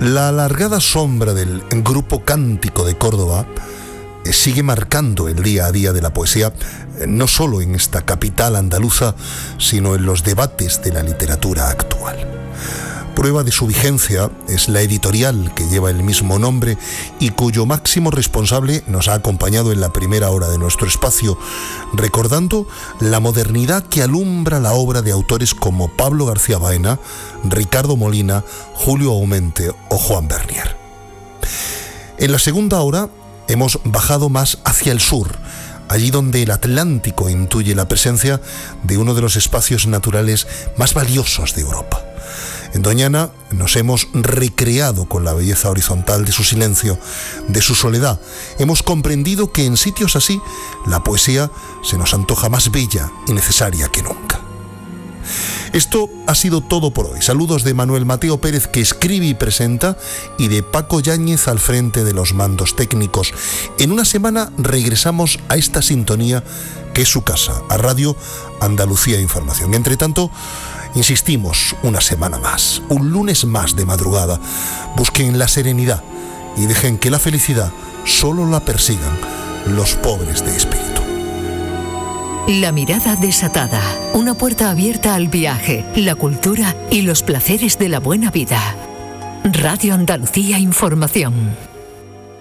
La alargada sombra del Grupo Cántico de Córdoba sigue marcando el día a día de la poesía, no solo en esta capital andaluza, sino en los debates de la literatura actual. Prueba de su vigencia es la editorial que lleva el mismo nombre y cuyo máximo responsable nos ha acompañado en la primera hora de nuestro espacio, recordando la modernidad que alumbra la obra de autores como Pablo García Baena, Ricardo Molina, Julio Aumente o Juan Bernier. En la segunda hora hemos bajado más hacia el sur, allí donde el Atlántico intuye la presencia de uno de los espacios naturales más valiosos de Europa. En Doñana nos hemos recreado con la belleza horizontal de su silencio, de su soledad. Hemos comprendido que en sitios así la poesía se nos antoja más bella y necesaria que nunca. Esto ha sido todo por hoy. Saludos de Manuel Mateo Pérez, que escribe y presenta, y de Paco Yáñez al frente de los mandos técnicos. En una semana regresamos a esta sintonía que es su casa, a Radio Andalucía Información. Entre tanto, insistimos, una semana más, un lunes más de madrugada. Busquen la serenidad y dejen que la felicidad solo la persigan los pobres de espíritu. La mirada desatada, una puerta abierta al viaje, la cultura y los placeres de la buena vida. Radio Andalucía Información.